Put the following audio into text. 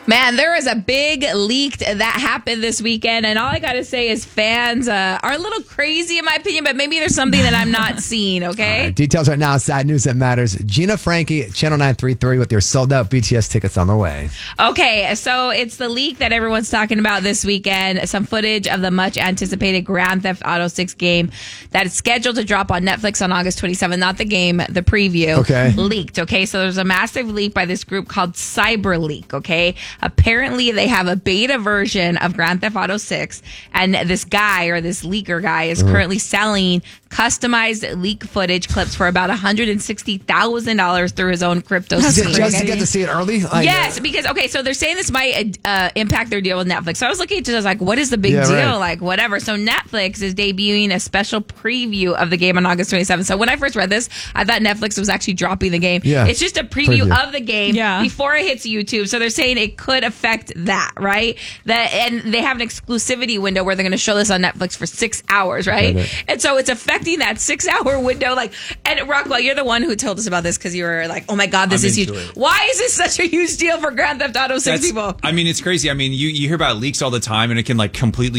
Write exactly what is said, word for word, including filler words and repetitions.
Man, there was a big leak that happened this weekend, and all I got to say is fans uh, are a little crazy in my opinion, but maybe there's something that I'm not seeing, okay? Right, details right now, Sad News That Matters. Gina Frankie, Channel nine thirty-three with your sold-out B T S tickets on the way. Okay, so it's the leak that everyone's talking about this weekend. Some footage of the much-anticipated Grand Theft Auto six game that is scheduled to drop on Netflix on August twenty-seventh, not the game, the preview, okay. leaked, okay? So there's a massive leak by this group called CyberLeak, okay? Apparently, they have a beta version of Grand Theft Auto six, and this guy or this leaker guy is uh-huh. currently selling customized leak footage clips for about one hundred sixty thousand dollars through his own crypto scheme. Just to get to see it early? I yes, know. because, okay, so they're saying this might uh, impact their deal with Netflix. So I was looking into this, like, what is the big yeah, deal? Right. Like, whatever. So Netflix is debuting a special preview of the game on August twenty-seventh. So when I first read this, I thought Netflix was actually dropping the game. Yeah. It's just a preview, preview. of the game yeah. before it hits YouTube. So they're saying it could affect that, right? That, and they have an exclusivity window where they're going to show this on Netflix for six hours, right? right? And so it's affecting that six hour window. Like, and Rockwell, you're the one who told us about this because you were like, oh my God, this I'm is huge. it. Why is this such a huge deal for Grand Theft Auto six That's, people? I mean, it's crazy. I mean, you, you hear about leaks all the time and it can like completely